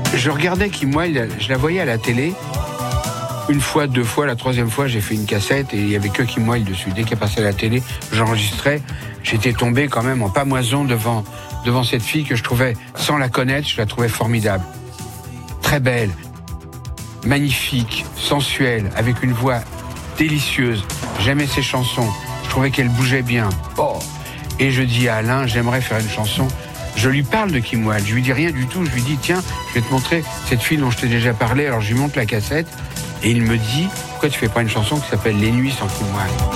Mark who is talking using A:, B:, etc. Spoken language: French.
A: Je regardais Kim Wilde, je la voyais à la télé. Une fois, deux fois, la troisième fois, j'ai fait une cassette et il n'y avait que Kim Wilde dessus. Dès qu'elle passait à la télé, j'enregistrais. J'étais tombé quand même en pamoison devant cette fille que je trouvais, sans la connaître, je la trouvais formidable. Très belle, magnifique, sensuelle, avec une voix délicieuse. J'aimais ses chansons. Je trouvais qu'elle bougeait bien. Oh. Et je dis à Alain, j'aimerais faire une chanson. Je lui parle de Kim Wilde. Je lui dis rien du tout. Je lui dis, tiens, je vais te montrer cette fille dont je t'ai déjà parlé. Alors je lui montre la cassette. Et il me dit, pourquoi tu fais pas une chanson qui s'appelle Les Nuits sans Kim Wilde ?